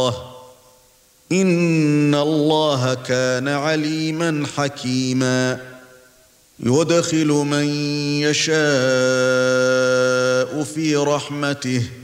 إِنَّ اللَّهَ كَانَ عَلِيمًا حَكِيمًا يُدْخِلُ مَن يَشَاءُ فِي رَحْمَتِهِ